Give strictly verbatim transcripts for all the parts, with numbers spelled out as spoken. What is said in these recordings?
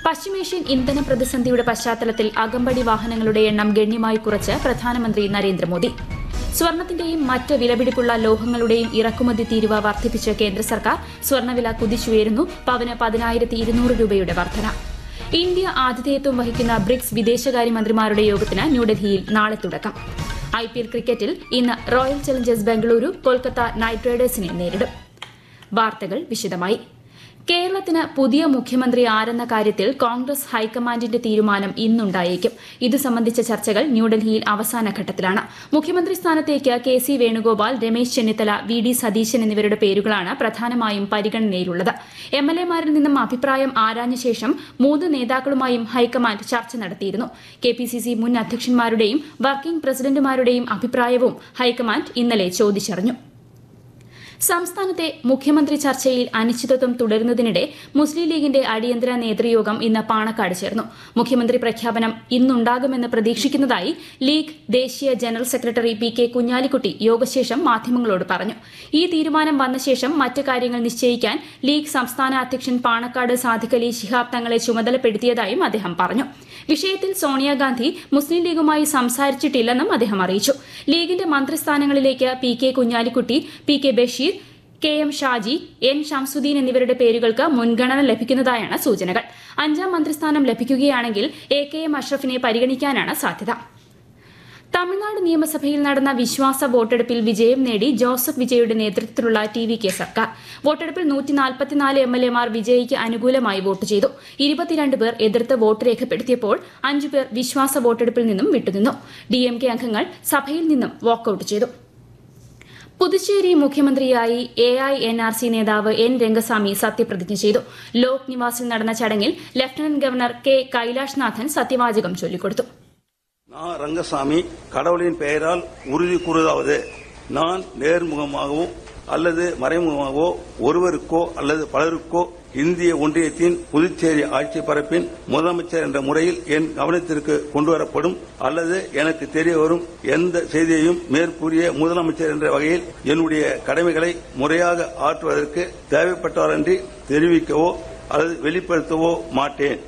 പശ്ചിമേഷ്യൻ ഇന്ധന പ്രതിസന്ധിയുടെ പശ്ചാത്തലത്തിൽ അകമ്പടി വാഹനങ്ങളുടെ എണ്ണം ഗണ്യമായി കുറച്ച് പ്രധാനമന്ത്രി നരേന്ദ്രമോദി. സ്വർണത്തിന്റെയും മറ്റ് വിലപിടിപ്പുള്ള ലോഹങ്ങളുടെയും ഇറക്കുമതി തീരുവ വർദ്ധിപ്പിച്ച് കേന്ദ്ര സർക്കാർ. സ്വർണവില കുതിച്ചുയരുന്നു. പവന് പതിനായിരത്തി ഇരുന്നൂറ് രൂപയുടെ വർധന. ഇന്ത്യ ആതിഥേയത്വം വഹിക്കുന്ന ബ്രിക്സ് വിദേശകാര്യമന്ത്രിമാരുടെ യോഗത്തിന് ന്യൂഡൽഹിയിൽ നാളെ തുടക്കം. ഐ പി എൽ ക്രിക്കറ്റിൽ ഇന്ന് royal Challengers Bengaluru Kolkata night റൈഡേഴ്സിനെ നേരിടും. വാർത്തകൾ വിശദമായി. കേരളത്തിന് പുതിയ മുഖ്യമന്ത്രി ആരെന്ന കാര്യത്തിൽ കോൺഗ്രസ് ഹൈക്കമാൻഡിന്റെ തീരുമാനം ഇന്നുണ്ടായേക്കും. ഇതു സംബന്ധിച്ച ചർച്ചകൾ ന്യൂഡൽഹിയിൽ അവസാന ഘട്ടത്തിലാണ്. മുഖ്യമന്ത്രി സ്ഥാനത്തേക്ക് K C Venugopal, Ramesh Chennithala, V D Satheesan എന്നിവരുടെ പേരുകളാണ് പ്രധാനമായും പരിഗണനയിലുള്ളത്. എം എൽ എമാരിൽ നിന്നും അഭിപ്രായം ആരാഞ്ഞ ശേഷം മൂന്ന് നേതാക്കളുമായും ഹൈക്കമാൻഡ് ചർച്ച നടത്തിയിരുന്നു. കെ പി സി സി മുൻ അധ്യക്ഷന്മാരുടെയും വർക്കിംഗ് പ്രസിഡന്റുമാരുടെയും അഭിപ്രായവും ഹൈക്കമാൻഡ് ഇന്നലെ ചോദിച്ചറിഞ്ഞു. സംസ്ഥാനത്തെ മുഖ്യമന്ത്രി ചർച്ചയിൽ അനിശ്ചിതത്വം തുടരുന്നതിനിടെ മുസ്ലിം ലീഗിന്റെ അടിയന്തര നേതൃയോഗം ഇന്ന് പാണക്കാട് ചേർന്നു. മുഖ്യമന്ത്രി പ്രഖ്യാപനം ഇന്നുണ്ടാകുമെന്ന് പ്രതീക്ഷിക്കുന്നതായി ലീഗ് ദേശീയ general secretary P K Kunhalikutty യോഗശേഷം മാധ്യമങ്ങളോട് പറഞ്ഞു. ഈ തീരുമാനം വന്ന ശേഷം മറ്റ് കാര്യങ്ങൾ നിശ്ചയിക്കാൻ ലീഗ് സംസ്ഥാന അധ്യക്ഷൻ പാണക്കാട് സാദിഖ് അലി ശിഹാബ് തങ്ങളെ ചുമതലപ്പെടുത്തിയതായും അദ്ദേഹം പറഞ്ഞു. വിഷയത്തിൽ സോണിയാഗാന്ധി മുസ്ലിം ലീഗുമായി സംസാരിച്ചിട്ടില്ലെന്നും അദ്ദേഹം അറിയിച്ചു. ലീഗിന്റെ മന്ത്രിസ്ഥാനങ്ങളിലേക്ക് P K Kunhalikutty, P K Basheer, K M Shaji, N Shamsuddin എന്നിവരുടെ പേരുകൾക്ക് മുൻഗണന ലഭിക്കുന്നതായാണ് സൂചനകൾ. അഞ്ചാം മന്ത്രിസ്ഥാനം ലഭിക്കുകയാണെങ്കിൽ എ കെ എം അഷ്റഫിനെ പരിഗണിക്കാനാണ് സാധ്യത. തമിഴ്നാട് നിയമസഭയിൽ നടന്ന വിശ്വാസ വോട്ടെടുപ്പിൽ വിജയം നേടി ജോസഫ് വിജയുടെ നേതൃത്വത്തിലുള്ള ടി വി കെ സർക്കാർ. വോട്ടെടുപ്പിൽ നൂറ്റി നാൽപ്പത്തിനാല് എം എൽ എമാർ വിജയിക്ക് അനുകൂലമായി വോട്ട് ചെയ്തു. ഇരുപത്തിരണ്ട് പേർ എതിർത്ത് വോട്ട് രേഖപ്പെടുത്തിയപ്പോൾ അഞ്ചു പേർ വിശ്വാസ വോട്ടെടുപ്പിൽ നിന്നും വിട്ടുനിന്നു. ഡി എം കെ അംഗങ്ങൾ സഭയിൽ നിന്നും വാക്കൌട്ട് ചെയ്തു. പുതുച്ചേരി മുഖ്യമന്ത്രിയായി A I N R C നേതാവ് എൻ രംഗസ്വാമി സത്യപ്രതിജ്ഞ ചെയ്തു. ലോക് നിവാസിൽ നടന്ന ചടങ്ങിൽ ലഫ്റ്റനന്റ് ഗവർണർ കെ കൈലാഷ്നാഥൻ സത്യവാചകം ചൊല്ലിക്കൊടുത്തു. நான் ரங்கசாமி கடவுளின் பெயரால் உறுதி கூறுவதாவது, நான் நேர்முகமாகவோ அல்லது மறைமுகமாகவோ ஒருவருக்கோ அல்லது பலருக்கோ இந்திய ஒன்றியத்தின் புதுச்சேரி ஆட்சி பரப்பின் முதலமைச்சர் என்ற முறையில் என் கவனத்திற்கு கொண்டுவரப்படும் அல்லது எனக்கு தெரிய வரும் எந்த செய்தியையும் மேற்கூறிய முதலமைச்சர் என்ற வகையில் என்னுடைய கடமைகளை முறையாக ஆற்றுவதற்கு தேவைப்பட்டவரன்றி தெரிவிக்கவோ அல்லது வெளிப்படுத்தவோ மாட்டேன்.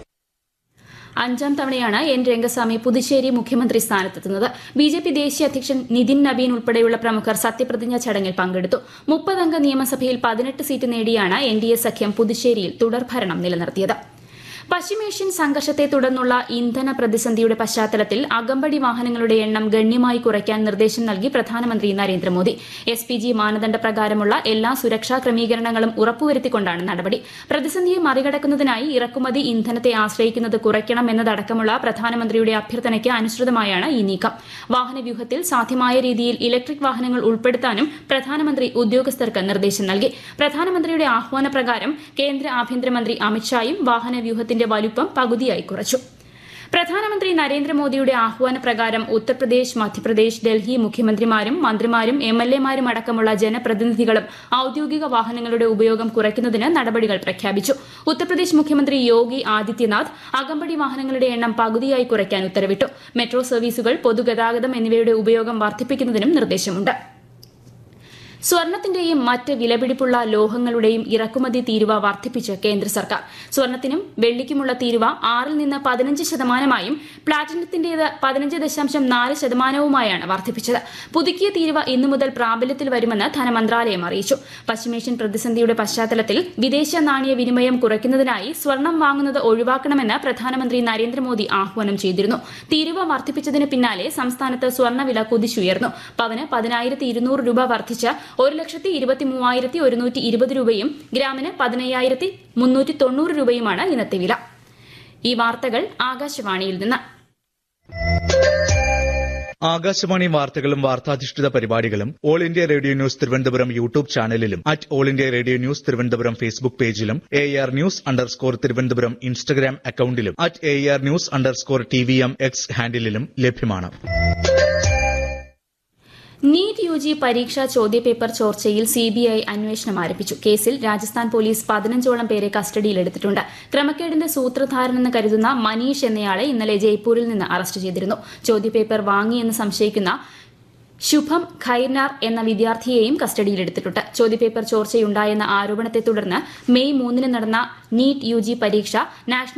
അഞ്ചാം തവണയാണ് എൻ രംഗസ്വാമി പുതുച്ചേരി മുഖ്യമന്ത്രി സ്ഥാനത്തെത്തുന്നത്. ബി ജെ പി ദേശീയ അധ്യക്ഷൻ നിതിൻ നബീൻ ഉൾപ്പെടെയുള്ള പ്രമുഖർ സത്യപ്രതിജ്ഞ ചടങ്ങിൽ പങ്കെടുത്തു. മുപ്പതംഗ നിയമസഭയിൽ പതിനെട്ട് സീറ്റ് നേടിയാണ് എൻ ഡി എ സഖ്യം പുതുച്ചേരിയിൽ തുടർഭരണം നിലനിർത്തിയത്. പശ്ചിമേഷ്യൻ സംഘർഷത്തെ തുടർന്നുള്ള ഇന്ധന പ്രതിസന്ധിയുടെ പശ്ചാത്തലത്തിൽ അകമ്പടി വാഹനങ്ങളുടെ എണ്ണം ഗണ്യമായി കുറയ്ക്കാൻ നിർദ്ദേശം നൽകി പ്രധാനമന്ത്രി നരേന്ദ്രമോദി. എസ് പി ജി മാനദണ്ഡ പ്രകാരമുള്ള എല്ലാ സുരക്ഷാ ക്രമീകരണങ്ങളും ഉറപ്പുവരുത്തിക്കൊണ്ടാണ് നടപടി. പ്രതിസന്ധിയെ മറികടക്കുന്നതിനായി ഇറക്കുമതി ഇന്ധനത്തെ ആശ്രയിക്കുന്നത് കുറയ്ക്കണം എന്നതടക്കമുള്ള പ്രധാനമന്ത്രിയുടെ അഭ്യർത്ഥനയ്ക്ക് അനുസൃതമായാണ് ഈ നീക്കം. വാഹനവ്യൂഹത്തിൽ സാധ്യമായ രീതിയിൽ ഇലക്ട്രിക് വാഹനങ്ങൾ ഉൾപ്പെടുത്താനും പ്രധാനമന്ത്രി ഉദ്യോഗസ്ഥർക്ക് നിർദ്ദേശം നൽകി. പ്രധാനമന്ത്രിയുടെ ആഹ്വാനപ്രകാരം കേന്ദ്ര ആഭ്യന്തരമന്ത്രി അമിത്ഷായും വാഹനവ്യൂഹത്തിന്റെ വലുപ്പം പകുതിയായി കുറച്ചു. പ്രധാനമന്ത്രി നരേന്ദ്രമോദിയുടെ ആഹ്വാനപ്രകാരം ഉത്തർപ്രദേശ്, മധ്യപ്രദേശ്, ഡൽഹി മുഖ്യമന്ത്രിമാരും മന്ത്രിമാരും എം എൽ എമാരും അടക്കമുള്ള ജനപ്രതിനിധികളും ഔദ്യോഗിക വാഹനങ്ങളുടെ ഉപയോഗം കുറയ്ക്കുന്നതിന് നടപടികൾ പ്രഖ്യാപിച്ചു. ഉത്തർപ്രദേശ് മുഖ്യമന്ത്രി യോഗി ആദിത്യനാഥ് അകമ്പടി വാഹനങ്ങളുടെ എണ്ണം പകുതിയായി കുറയ്ക്കാൻ ഉത്തരവിട്ടു. മെട്രോ സർവീസുകൾ, പൊതുഗതാഗതം എന്നിവയുടെ ഉപയോഗം വർദ്ധിപ്പിക്കുന്നതിനും നിർദ്ദേശമുണ്ട്. സ്വർണത്തിന്റെയും മറ്റ് വിലപിടിപ്പുള്ള ലോഹങ്ങളുടെയും ഇറക്കുമതി തീരുവ വർദ്ധിപ്പിച്ച് കേന്ദ്ര സർക്കാർ. സ്വർണത്തിനും വെള്ളിക്കുമുള്ള തീരുവ ആറിൽ നിന്ന് പതിനഞ്ച് ശതമാനമായും പ്ലാറ്റിനത്തിന്റേത് പതിനഞ്ച് ദശാംശം നാല് ശതമാനവുമായാണ് വർദ്ധിപ്പിച്ചത്. പുതുക്കിയ തീരുവ ഇന്നു മുതൽ പ്രാബല്യത്തിൽ വരുമെന്ന് ധനമന്ത്രാലയം അറിയിച്ചു. പശ്ചിമേഷ്യൻ പ്രതിസന്ധിയുടെ പശ്ചാത്തലത്തിൽ വിദേശ നാണയ വിനിമയം കുറയ്ക്കുന്നതിനായി സ്വർണം വാങ്ങുന്നത് ഒഴിവാക്കണമെന്ന് പ്രധാനമന്ത്രി നരേന്ദ്രമോദി ആഹ്വാനം ചെയ്തിരുന്നു. തീരുവ വർദ്ധിപ്പിച്ചതിന് പിന്നാലെ സംസ്ഥാനത്ത് സ്വർണ്ണവില കുതിച്ചുയർന്നു. പവന് പതിനായിരത്തി ഇരുന്നൂറ് രൂപ വർദ്ധിച്ച് ഒരു ലക്ഷത്തി ഇരുപത്തി മൂവായിരത്തി ഒരുന്നൂറ്റി ഇരുപത് രൂപയും ഗ്രാമിന് പതിനയ്യായിരത്തി മുന്നൂറ്റി തൊണ്ണൂറ് രൂപയുമാണ് ഇന്നത്തെ വില. ഈ വാർത്തകൾ ആകാശവാണിയിൽ നിന്ന്. ആകാശവാണി വാർത്തകളും വാർത്താധിഷ്ഠിത പരിപാടികളും all India radio news Thiruvananthapuram YouTube ചാനലിലും at all India radio news Thiruvananthapuram Facebook പേജിലും A R news underscore Thiruvananthapuram Instagram അക്കൌണ്ടിലും at A R news underscore T V M X ഹാൻഡിലും ലഭ്യമാണ്. നീറ്റ് യു ജി പരീക്ഷാ ചോദ്യപേപ്പർ ചോർച്ചയിൽ സിബിഐ അന്വേഷണം ആരംഭിച്ചു. കേസിൽ രാജസ്ഥാൻ പോലീസ് പതിനഞ്ചോളം പേരെ കസ്റ്റഡിയിലെടുത്തിട്ടുണ്ട്. ക്രമക്കേടിന്റെ സൂത്രധാരനെന്ന് കരുതുന്ന മനീഷ് എന്നയാളെ ഇന്നലെ ജയ്പൂരിൽ നിന്ന് അറസ്റ്റ് ചെയ്തിരുന്നു. ചോദ്യപേപ്പർ വാങ്ങിയെന്ന് സംശയിക്കുന്ന ശുഭം ഖൈർനാർ എന്ന വിദ്യാർത്ഥിയെയും കസ്റ്റഡിയിലെടുത്തിട്ടുണ്ട്. ചോദ്യപേപ്പർ ചോർച്ചയുണ്ടായെന്ന ആരോപണത്തെ തുടർന്ന് മെയ് മൂന്നിന് നടന്ന നീറ്റ് യു ജി പരീക്ഷ നാഷണൽ